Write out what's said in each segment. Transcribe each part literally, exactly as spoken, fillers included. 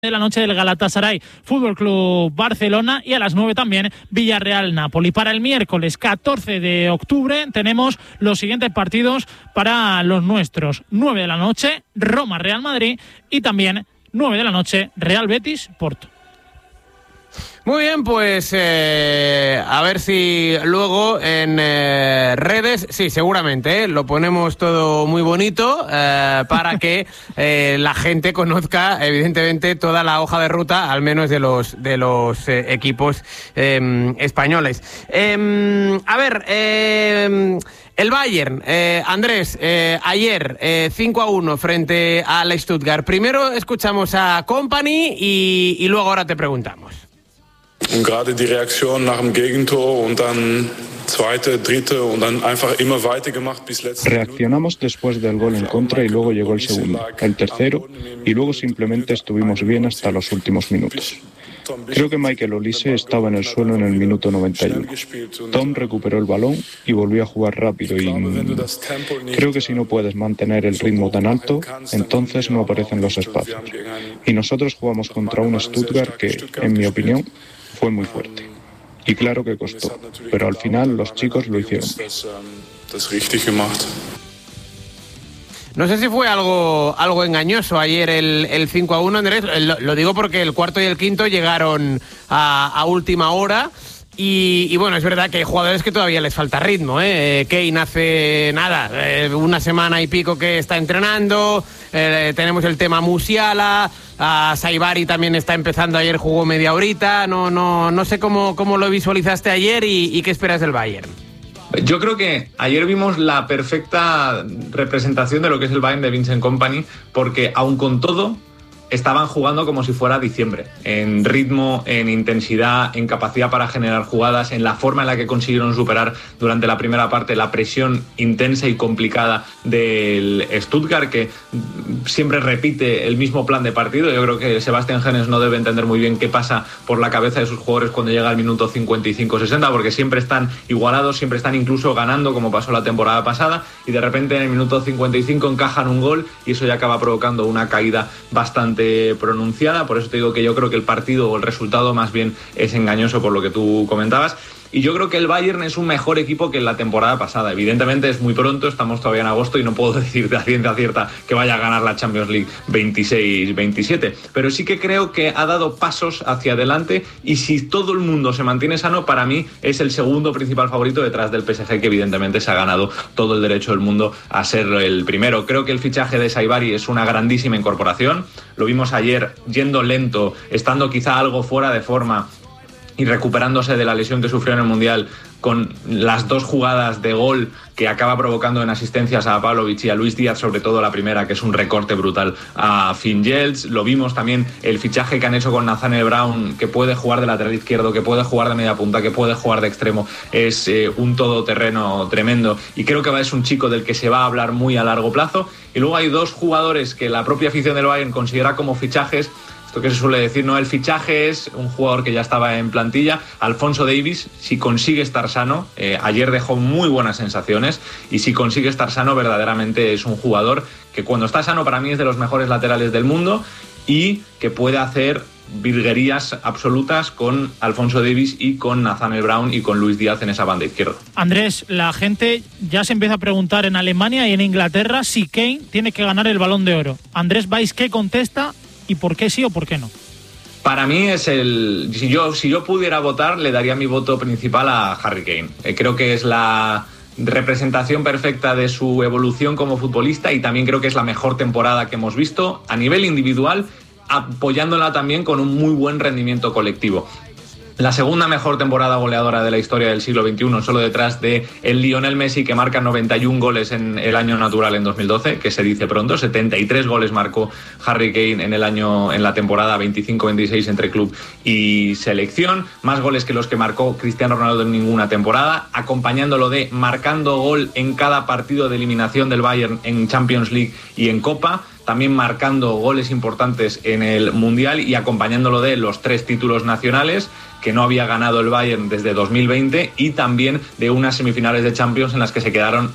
de la noche del Galatasaray Fútbol Club Barcelona y a las nueve también Villarreal Napoli. Para el miércoles catorce de octubre tenemos los siguientes partidos para los nuestros: nueve de la noche Roma Real Madrid y también nueve de la noche Real Betis Porto. Muy bien, pues eh, a ver si luego en eh, redes, sí, seguramente, ¿eh? Lo ponemos todo muy bonito eh, para que eh, la gente conozca, evidentemente, toda la hoja de ruta, al menos de los de los eh, equipos eh, españoles. Eh, a ver, eh, el Bayern, eh, Andrés, eh, ayer eh, cinco a uno frente al Stuttgart. Primero escuchamos a Kompany y, y luego ahora te preguntamos. Gerade die Reaktion nach dem Gegentor und dann zweite, dritte und dann einfach immer weitergemacht bis letzte. Reaccionamos después del gol en contra y luego llegó el segundo, el tercero y luego simplemente estuvimos bien hasta los últimos minutos. Creo que Michael Olise estaba en el suelo en el minuto noventa y uno. Tom recuperó el balón y volvió a jugar rápido y creo que si no puedes mantener el ritmo tan alto, entonces no aparecen los espacios. Y nosotros jugamos contra un Stuttgart que, en mi opinión, fue muy fuerte. Y claro que costó, pero al final los chicos lo hicieron bien. No sé si fue algo algo engañoso ayer el, el cinco a uno, Andrés. Lo, lo digo porque el cuarto y el quinto llegaron a, a última hora. Y, y bueno, es verdad que hay jugadores que todavía les falta ritmo, ¿eh? Kane hace nada, eh, una semana y pico que está entrenando. Eh, tenemos el tema Musiala. A Saibari también está empezando, ayer jugó media horita. No, no, no sé cómo, cómo lo visualizaste ayer y, y qué esperas del Bayern. Yo creo que ayer vimos la perfecta representación de lo que es el Bayern de Vincent Kompany, porque aun con todo estaban jugando como si fuera diciembre, en ritmo, en intensidad, en capacidad para generar jugadas, en la forma en la que consiguieron superar durante la primera parte la presión intensa y complicada del Stuttgart, que siempre repite el mismo plan de partido. Yo creo que Sebastian Hoeneß no debe entender muy bien qué pasa por la cabeza de sus jugadores cuando llega el minuto cincuenta y cinco sesenta, porque siempre están igualados, siempre están incluso ganando, como pasó la temporada pasada, y de repente en el minuto cincuenta y cinco encajan un gol y eso ya acaba provocando una caída bastante pronunciada. Por eso te digo que yo creo que el partido o el resultado más bien es engañoso, por lo que tú comentabas. Y yo creo que el Bayern es un mejor equipo que en la temporada pasada. Evidentemente es muy pronto, estamos todavía en agosto y no puedo decir de ciencia cierta que vaya a ganar la Champions League veintiséis veintisiete, pero sí que creo que ha dado pasos hacia adelante y si todo el mundo se mantiene sano, para mí es el segundo principal favorito detrás del P S G, que evidentemente se ha ganado todo el derecho del mundo a ser el primero. Creo que el fichaje de Saibari es una grandísima incorporación. Lo vimos ayer yendo lento, estando quizá algo fuera de forma y recuperándose de la lesión que sufrió en el Mundial, con las dos jugadas de gol que acaba provocando en asistencias a Pavlovic y a Luis Díaz, sobre todo la primera, que es un recorte brutal a Finn Jeltz. Lo vimos también el fichaje que han hecho con Nathaniel Brown, que puede jugar de lateral izquierdo, que puede jugar de media punta, que puede jugar de extremo. Es eh, un todoterreno tremendo y creo que es un chico del que se va a hablar muy a largo plazo. Y luego hay dos jugadores que la propia afición del Bayern considera como fichajes. Esto que se suele decir, ¿no? El fichaje es un jugador que ya estaba en plantilla, Alphonso Davies, si consigue estar sano, eh, ayer dejó muy buenas sensaciones y si consigue estar sano verdaderamente es un jugador que cuando está sano para mí es de los mejores laterales del mundo y que puede hacer virguerías absolutas con Alphonso Davies y con Nathaniel Brown y con Luis Díaz en esa banda izquierda. Andrés, la gente ya se empieza a preguntar en Alemania y en Inglaterra si Kane tiene que ganar el Balón de Oro. Andrés Valls, ¿qué contesta? ¿Y por qué sí o por qué no? Para mí es el... Si yo, si yo pudiera votar, le daría mi voto principal a Harry Kane. Eh, creo que es la representación perfecta de su evolución como futbolista y también creo que es la mejor temporada que hemos visto a nivel individual, apoyándola también con un muy buen rendimiento colectivo. La segunda mejor temporada goleadora de la historia del siglo veintiuno, solo detrás de el Lionel Messi, que marca noventa y un goles en el año natural en dos mil doce, que se dice pronto. setenta y tres goles marcó Harry Kane en el año, en la temporada veinticinco veintiséis entre club y selección. Más goles que los que marcó Cristiano Ronaldo en ninguna temporada, acompañándolo de marcando gol en cada partido de eliminación del Bayern en Champions League y en Copa. También marcando goles importantes en el Mundial y acompañándolo de los tres títulos nacionales que no había ganado el Bayern desde dos mil veinte y también de unas semifinales de Champions en las que se quedaron a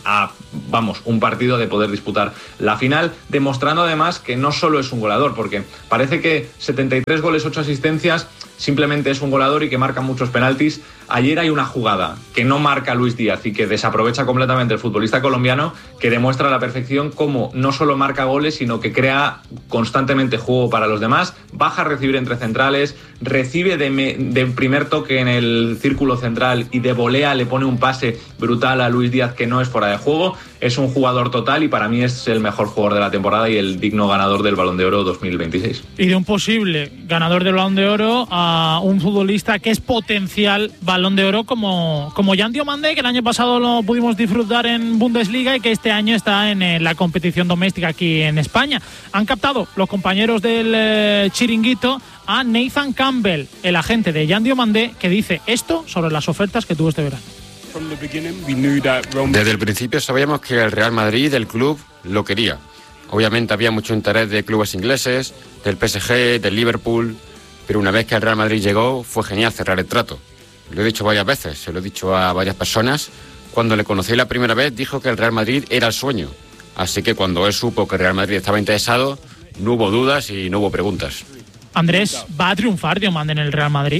vamos, un partido de poder disputar la final, demostrando además que no solo es un goleador, porque parece que setenta y tres goles, ocho asistencias, simplemente es un goleador y que marca muchos penaltis. Ayer hay una jugada que no marca Luis Díaz y que desaprovecha completamente el futbolista colombiano, que demuestra a la perfección cómo no solo marca goles, sino que crea constantemente juego para los demás, baja a recibir entre centrales, recibe de, me, de primer toque en el círculo central y de volea le pone un pase brutal a Luis Díaz que no es fuera de juego. Es un jugador total y para mí es el mejor jugador de la temporada y el digno ganador del Balón de Oro dos mil veintiséis. Y de un posible ganador del Balón de Oro a un futbolista que es potencial Balón de Oro como, como Jan Diomande, que el año pasado lo pudimos disfrutar en Bundesliga y que este año está en eh, la competición doméstica aquí en España. Han captado los compañeros del eh, Chiringuito a Nathan Campbell, el agente de Jan Diomande, que dice esto sobre las ofertas que tuvo este verano. Desde el principio sabíamos que el Real Madrid, el club, lo quería. Obviamente había mucho interés de clubes ingleses, del P S G, del Liverpool, pero una vez que el Real Madrid llegó fue genial cerrar el trato. Lo he dicho varias veces, se lo he dicho a varias personas. Cuando le conocí la primera vez dijo que el Real Madrid era el sueño. Así que cuando él supo que el Real Madrid estaba interesado, no hubo dudas y no hubo preguntas. Andrés, ¿va a triunfar Diomande en el Real Madrid?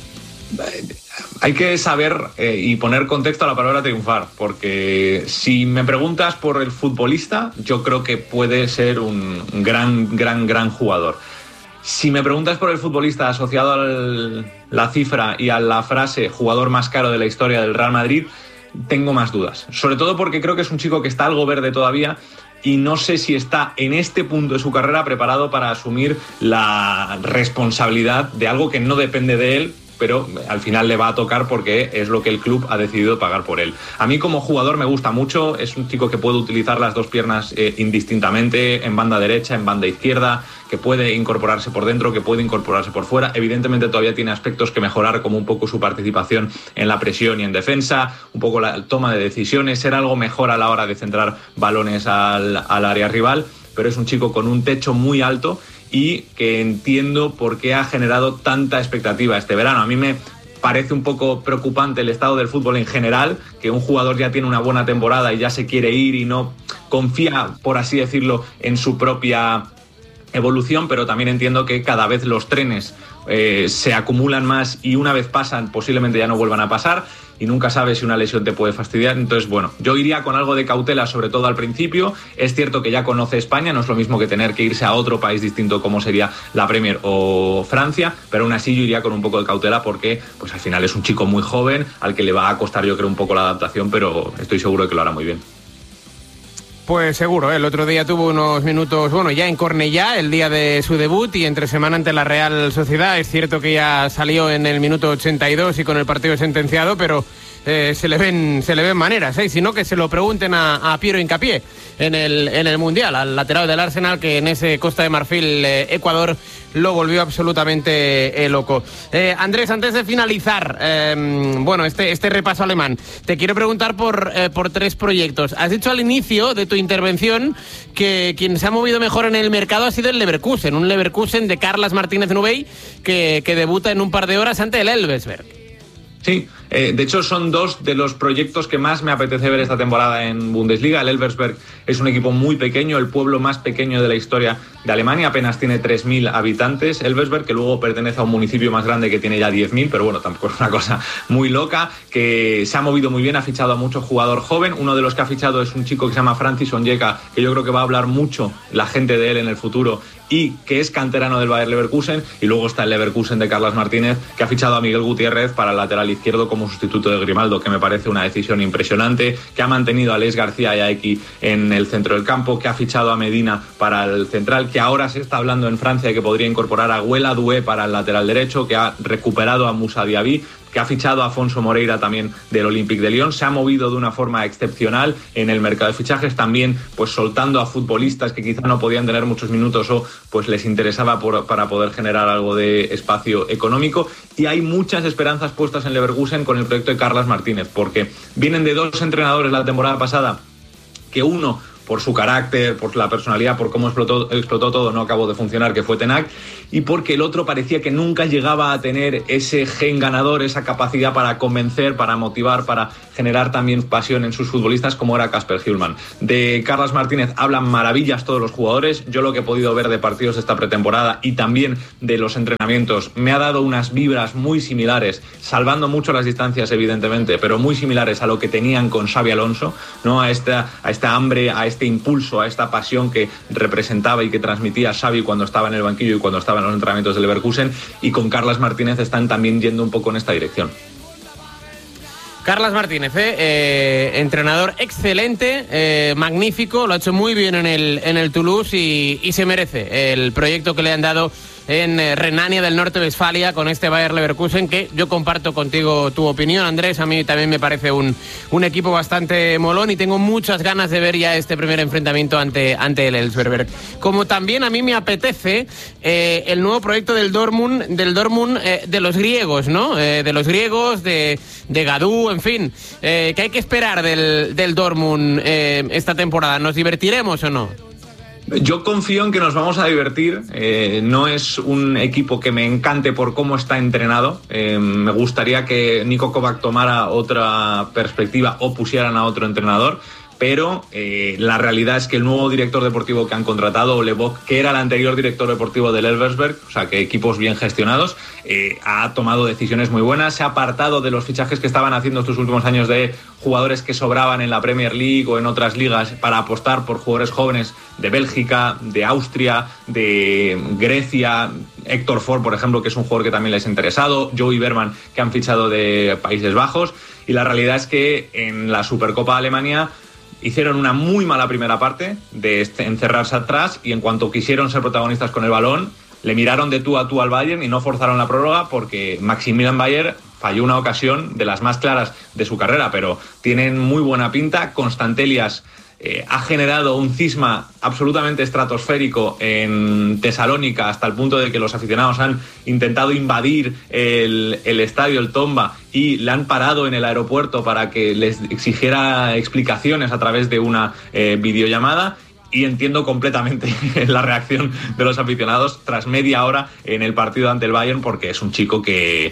Hay que saber eh, y poner contexto a la palabra triunfar, porque si me preguntas por el futbolista, yo creo que puede ser un gran, gran, gran jugador. Si me preguntas por el futbolista asociado a la cifra y a la frase jugador más caro de la historia del Real Madrid, tengo más dudas. Sobre todo porque creo que es un chico que está algo verde todavía y no sé si está en este punto de su carrera preparado para asumir la responsabilidad de algo que no depende de él, pero al final le va a tocar porque es lo que el club ha decidido pagar por él. A mí como jugador me gusta mucho, es un chico que puede utilizar las dos piernas eh, indistintamente, en banda derecha, en banda izquierda, que puede incorporarse por dentro, que puede incorporarse por fuera. Evidentemente todavía tiene aspectos que mejorar, como un poco su participación en la presión y en defensa, un poco la toma de decisiones, ser algo mejor a la hora de centrar balones al, al área rival, pero es un chico con un techo muy alto y que entiendo por qué ha generado tanta expectativa este verano. A mí me parece un poco preocupante el estado del fútbol en general, que un jugador ya tiene una buena temporada y ya se quiere ir y no confía, por así decirlo, en su propia evolución, pero también entiendo que cada vez los trenes eh, se acumulan más y una vez pasan posiblemente ya no vuelvan a pasar y nunca sabes si una lesión te puede fastidiar. Entonces, bueno, yo iría con algo de cautela, sobre todo al principio. Es cierto que ya conoce España, no es lo mismo que tener que irse a otro país distinto como sería la Premier o Francia, pero aún así yo iría con un poco de cautela porque pues al final es un chico muy joven al que le va a costar, yo creo, un poco la adaptación, pero estoy seguro de que lo hará muy bien. Pues seguro, ¿eh? El otro día tuvo unos minutos, bueno, ya en Cornellá, el día de su debut, y entre semana ante la Real Sociedad. Es cierto que ya salió en el minuto ochenta y dos y con el partido sentenciado, pero eh, se le ven se le ven maneras, ¿eh? Si no, que se lo pregunten a, a Piero Hincapié en el, en el Mundial, al lateral del Arsenal, que en ese Costa de Marfil, eh, Ecuador, lo volvió absolutamente eh, loco. Eh, Andrés, antes de finalizar, eh, bueno, este, este repaso alemán, te quiero preguntar por, eh, por tres proyectos. Has dicho al inicio de tu intervención que quien se ha movido mejor en el mercado ha sido el Leverkusen, un Leverkusen de Carlas Martínez Nubey que, que debuta en un par de horas ante el Elversberg. Sí, eh, de hecho son dos de los proyectos que más me apetece ver esta temporada en Bundesliga. El Elversberg es un equipo muy pequeño, el pueblo más pequeño de la historia de Alemania, apenas tiene tres mil habitantes. Elversberg, que luego pertenece a un municipio más grande que tiene ya diez mil, pero bueno, tampoco es una cosa muy loca, que se ha movido muy bien, ha fichado a mucho jugador joven. Uno de los que ha fichado es un chico que se llama Francis Onyeka, que yo creo que va a hablar mucho la gente de él en el futuro y que es canterano del Bayer Leverkusen. Y luego está el Leverkusen de Carlas Martínez, que ha fichado a Miguel Gutiérrez para el lateral izquierdo como sustituto de Grimaldo, que me parece una decisión impresionante, que ha mantenido a Les García y a Eki en el centro del campo, que ha fichado a Medina para el central, que ahora se está hablando en Francia de que podría incorporar a Guela Doué para el lateral derecho, que ha recuperado a Moussa Diaby, que ha fichado a Afonso Moreira también del Olympique de Lyon. Se ha movido de una forma excepcional en el mercado de fichajes, también pues soltando a futbolistas que quizá no podían tener muchos minutos o pues les interesaba por, para poder generar algo de espacio económico. Y hay muchas esperanzas puestas en Leverkusen con el proyecto de Carlas Martínez, porque vienen de dos entrenadores la temporada pasada, que uno, por su carácter, por la personalidad, por cómo explotó, explotó todo, no acabó de funcionar, que fue Ten Hag, y porque el otro parecía que nunca llegaba a tener ese gen ganador, esa capacidad para convencer, para motivar, para generar también pasión en sus futbolistas, como era Kasper Hjulmand. De Carlos Martínez hablan maravillas todos los jugadores. Yo lo que he podido ver de partidos de esta pretemporada y también de los entrenamientos me ha dado unas vibras muy similares, salvando mucho las distancias evidentemente, pero muy similares a lo que tenían con Xabi Alonso, ¿no? A esta, a esta hambre, a este impulso, a esta pasión que representaba y que transmitía Xavi cuando estaba en el banquillo y cuando estaba en los entrenamientos del Leverkusen, y con Carlos Martínez están también yendo un poco en esta dirección. Carlos Martínez, eh, eh, entrenador excelente, eh, magnífico, lo ha hecho muy bien en el, en el Toulouse y, y se merece el proyecto que le han dado en eh, Renania del Norte-Westfalia con este Bayer Leverkusen, que yo comparto contigo tu opinión, Andrés. A mí también me parece un, un equipo bastante molón y tengo muchas ganas de ver ya este primer enfrentamiento ante, ante el Elfsberg. Como también a mí me apetece eh, el nuevo proyecto del Dortmund, del Dortmund eh, de los griegos, ¿no? Eh, de los griegos, de, de Gadú, en fin. Eh, ¿Qué hay que esperar del, del Dortmund eh, esta temporada? ¿Nos divertiremos o no? Yo confío en que nos vamos a divertir. Eh, no es un equipo que me encante por cómo está entrenado. Eh, me gustaría que Niko Kovac tomara otra perspectiva o pusieran a otro entrenador. Pero eh, la realidad es que el nuevo director deportivo que han contratado, Ole Bock, que era el anterior director deportivo del Elversberg, o sea que equipos bien gestionados, eh, ha tomado decisiones muy buenas, se ha apartado de los fichajes que estaban haciendo estos últimos años de jugadores que sobraban en la Premier League o en otras ligas para apostar por jugadores jóvenes de Bélgica, de Austria, de Grecia, Héctor Ford, por ejemplo, que es un jugador que también les ha interesado, Joey Berman, que han fichado de Países Bajos, y la realidad es que en la Supercopa de Alemania hicieron una muy mala primera parte de encerrarse atrás y en cuanto quisieron ser protagonistas con el balón, le miraron de tú a tú al Bayern y no forzaron la prórroga porque Maximilian Bayer falló una ocasión de las más claras de su carrera, pero tienen muy buena pinta. Constantelias eh, ha generado un cisma absolutamente estratosférico en Tesalónica hasta el punto de que los aficionados han intentado invadir el, el estadio, el Tomba, y le han parado en el aeropuerto para que les exigiera explicaciones a través de una eh, videollamada. Y entiendo completamente la reacción de los aficionados tras media hora en el partido ante el Bayern, porque es un chico que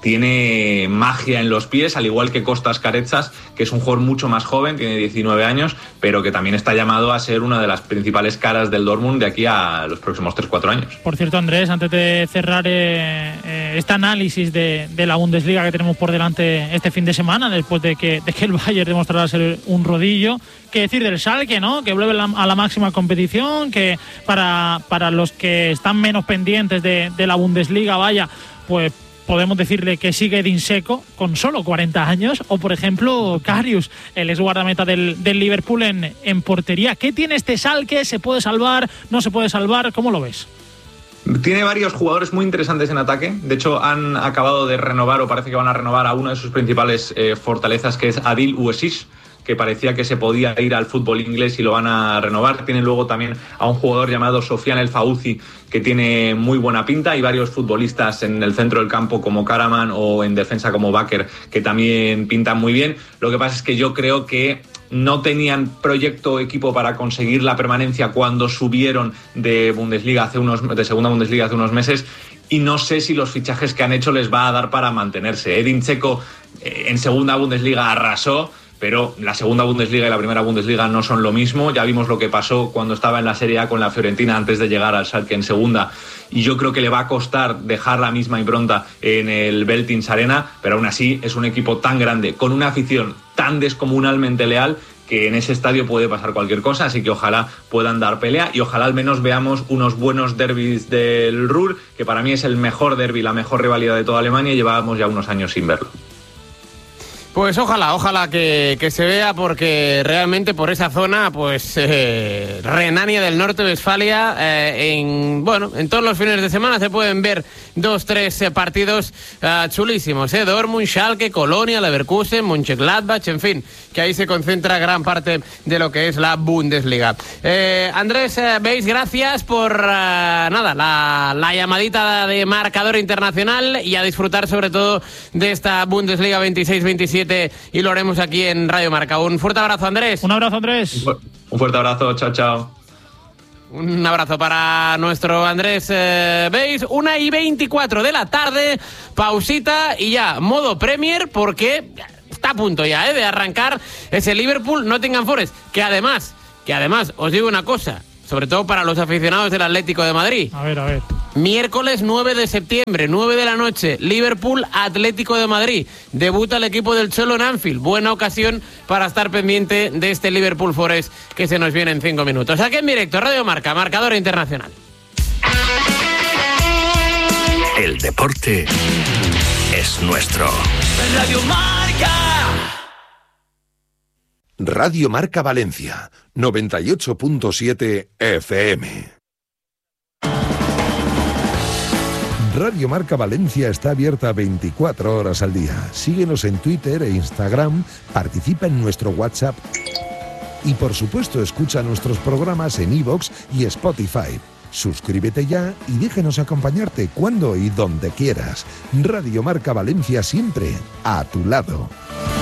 tiene magia en los pies, al igual que Kostas Karetsas, que es un jugador mucho más joven, tiene diecinueve años, pero que también está llamado a ser una de las principales caras del Dortmund de aquí a los próximos tres cuatro años. Por cierto, Andrés, antes de cerrar eh, eh, este análisis de, de la Bundesliga que tenemos por delante este fin de semana, después de que, de que el Bayern demostrara ser un rodillo, qué decir del Schalke, ¿no? Que vuelve a la máxima competición, que para, para los que están menos pendientes de, de la Bundesliga, vaya, pues podemos decirle que sigue Edin Dzeko con solo cuarenta años, o por ejemplo Karius, el ex guardameta del, del Liverpool en, en portería. ¿Qué tiene este Schalke? ¿Se puede salvar? ¿No se puede salvar? ¿Cómo lo ves? Tiene varios jugadores muy interesantes en ataque. De hecho, han acabado de renovar, o parece que van a renovar, a una de sus principales eh, fortalezas, que es Adil Uesish, que parecía que se podía ir al fútbol inglés y lo van a renovar. Tienen luego también a un jugador llamado Sofian El Fauzi, que tiene muy buena pinta, y varios futbolistas en el centro del campo como Karaman o en defensa como Bakker, que también pintan muy bien. Lo que pasa es que yo creo que no tenían proyecto o equipo para conseguir la permanencia cuando subieron de Bundesliga hace unos, de segunda Bundesliga hace unos meses, y no sé si los fichajes que han hecho les va a dar para mantenerse. Edin Dzeko eh, en segunda Bundesliga arrasó, pero la segunda Bundesliga y la primera Bundesliga no son lo mismo. Ya vimos lo que pasó cuando estaba en la Serie A con la Fiorentina antes de llegar al Schalke en segunda, y yo creo que le va a costar dejar la misma impronta en el Veltins Arena, pero aún así es un equipo tan grande, con una afición tan descomunalmente leal, que en ese estadio puede pasar cualquier cosa, así que ojalá puedan dar pelea y ojalá al menos veamos unos buenos derbis del Ruhr, que para mí es el mejor derbi, la mejor rivalidad de toda Alemania, y llevábamos ya unos años sin verlo. Pues ojalá, ojalá que, que se vea, porque realmente por esa zona, pues eh, Renania del Norte-Westfalia, eh, en bueno, en todos los fines de semana se pueden ver dos, tres eh, partidos eh, chulísimos, eh, Dortmund, Schalke, Colonia, Leverkusen, Mönchengladbach, en fin, que ahí se concentra gran parte de lo que es la Bundesliga. Eh, Andrés, eh, veis, gracias por eh, nada, la, la llamadita de marcador internacional, y a disfrutar sobre todo de esta Bundesliga veintiséis veintisiete, y lo haremos aquí en Radio Marca. Un fuerte abrazo, Andrés. Un abrazo, Andrés. Un fuerte abrazo, chao, chao. Un abrazo para nuestro Andrés eh, Beis. Una y veinticuatro de la tarde, pausita y ya, modo Premier, porque está a punto ya, ¿eh?, de arrancar ese Liverpool-Nottingham Forest, que además, que además, os digo una cosa, sobre todo para los aficionados del Atlético de Madrid. A ver, a ver. Miércoles nueve de septiembre, nueve de la noche, Liverpool Atlético de Madrid. Debuta el equipo del Cholo en Anfield. Buena ocasión para estar pendiente de este Liverpool Forest que se nos viene en cinco minutos. Aquí en directo, Radio Marca, marcador internacional. El deporte es nuestro. Radio Marca. Radio Marca Valencia, noventa y ocho punto siete F M. Radio Marca Valencia está abierta veinticuatro horas al día. Síguenos en Twitter e Instagram, participa en nuestro WhatsApp y por supuesto escucha nuestros programas en iVoox y Spotify. Suscríbete ya y déjenos acompañarte cuando y donde quieras. Radio Marca Valencia, siempre a tu lado.